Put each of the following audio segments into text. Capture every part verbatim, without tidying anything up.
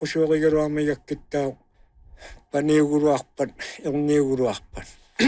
usuorigaluarmigakkittau paniuguruarpat erniuguruarpat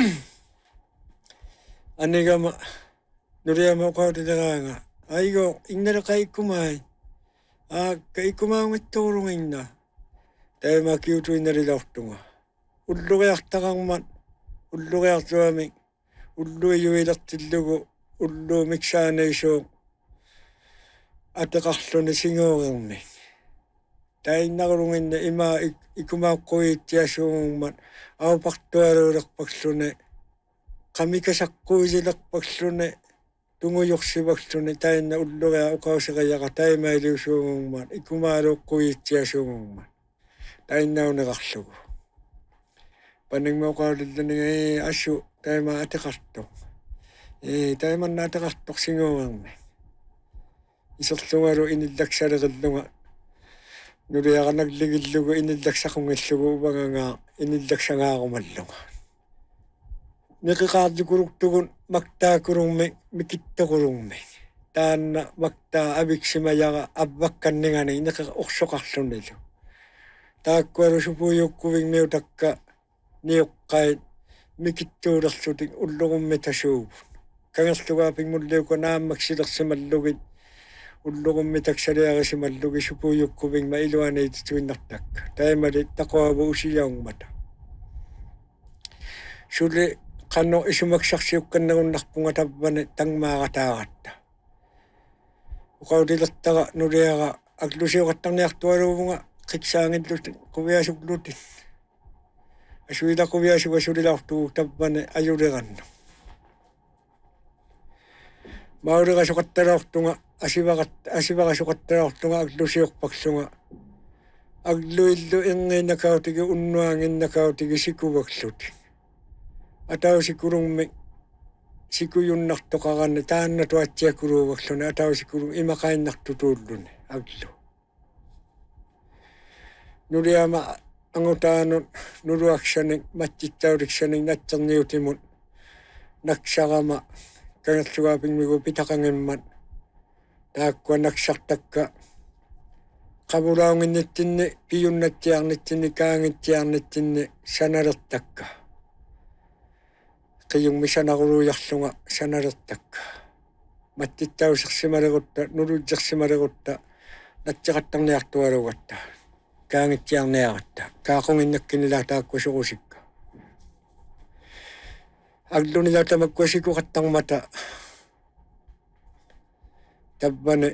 anigama nuriama uqautiteraanga aigo innalaqaikkumai aa kaikkumaamittuurunginna taima kiutuinnalilortunga ulluqiartaqarmat ulluqiartuami ulluiyuilertillugu ulluumiksaanaisuuq ateqarluni singoorermi tainnarulinginna ima ikumaaqquiittiasuungummat aupartualuulerpaksluni qamikasaqquisilerpaksluni tunguyursivaksluni tainna ulluria uqausiqayaqa taimailiusuungummat ikumaaluuqquiittiasuungummat tainnauniqarlugu paningmauqaulilluniga assu taima ateqartuq ee taimanna ateqartuq singoorermi iserlugalu inillaksalerillunga nuriaqanakligillugu inillaksaqungillugu uvanganga inillaksangaarumalluga niqiqaarlukuruktugun maktaakurungmi mikittoqurungmi taanna maktaa aviksimayaqa avvakkanningani niqi orsoqarlunilu taakkualu supuyukkuvigmiu takka niuqqait mikittuulerlutik ulluqummi tasuuvun kangerlugaapingmulliuka naammaksilersimallugit ulluqummi taksaliarisimallugi supuyukkuvigma iluaniitituinnartakka taimali taqoavu usiyaungmata suli qanno isumaksarsiukkannerunnarpunga tappani tangmaaqataaqatta uqautilertaqa nuliaqa aklusiuqattarniartualuuvunga qiksaangilluti quviasuklutin asuila quviasuga sulilaartugu tappani ajuliqannu maulirasuqattalaortunga asivaqat asivaqasuqattalaortunga aklusiorpaksunga agluillu ingiinnakautigi unnuanginnakautigi sikuvakluti atausikurungmi sikuyunnartoqaranni taanna tuatsiakuluuvakluni atausikurung imaqainnartutuulluni aglu nuliama angutaanun nuluaksanik matsittauriksanik natserniutimut naksarama kangerlugaapingmigu pitaqangimmat taakkua naksartakka qavulaunginnittinni piyunnatsiarnitsinni kaangittiarnitsinni sanalertakka qiyungmi sanaruluuyarlunga sanalertakka mattittausersimalerutta nuluutsersimalerutta natsiqattarniartualugatta kaangittiarniaratta kaaqunginnakkinila taakkua surusikka aglunila tamakkua sikuqattarmata tappani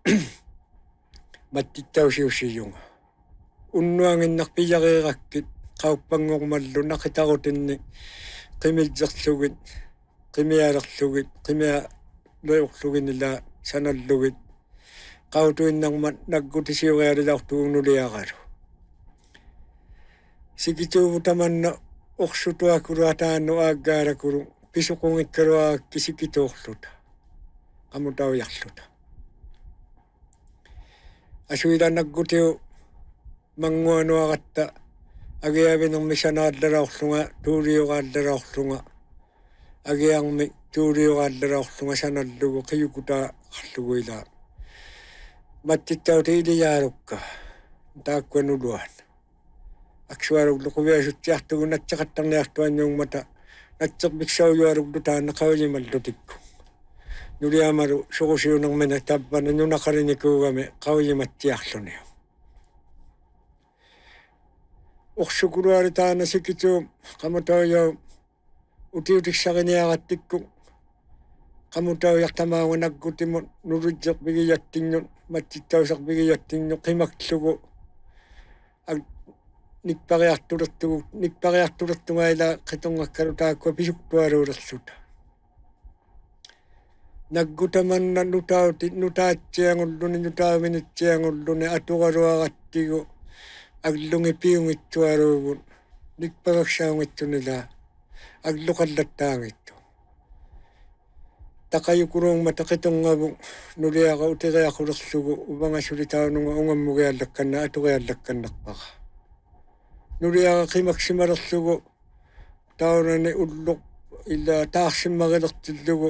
mattittausiussiyunga unnuanginnarpiyariirakkit qauppanngormallu naqitarutinni qimilserlugit qimialerlugit qimia leorluginila sanallugit qautuinnarmat naggutisiurialilartuugnuliaqalu sikituuvu tamanna orsutuakuluataannu aaggaalakkulu pisuqungikkaluaakki sikituorluta qamutaujarluta asuila naggutiu manguanuaqatta agiavinermi sanaallaраорлунга tuuliuqaallaraorlunga agiarmi tuuliuqaallaraorlunga sanallugu qiyukutaa arluguila mattittauti iliyaalukka taakkuanuluan aksualuglu quviasuttiartugu natseqattarniartuannuungmata natserpiksauyualuglu taanna qavilimallutikkku nuliamalu surusiunermina tappani nunaqalinikuugami qavilimattiarluniu orsukuruali taana sikituu qamutauyaw utiutiksariniaqattikku qamutaujartamaunga nakkutimut nulutserpigiyattingnut mattitauserpigiyattingnut qimaklugu nikpariartulertugu nikpariartulertungaila qitungakkalu taakkua pisuktualuulerluta naggutamanna nutauti nutaatsiangulluni nutaaminitsиангуллуни atuqaluaqattigu aglungi piungittualuugun nikpagaksaaungittunila agluqallattaangittu taqayukuruungma taqitungavun nuliaqa utiqiaqullerlugu uvangasulitaununga ungammugiallakkanna atuqiallakkannarpaqa nuliaqa qimaksimalerlugu taunani ulluq illa taarsimmaqilertillugu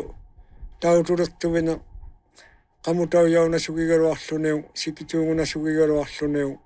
tautulertuvina qamutauyaunasugigaluarluneu sikituungunasugigaluarluneu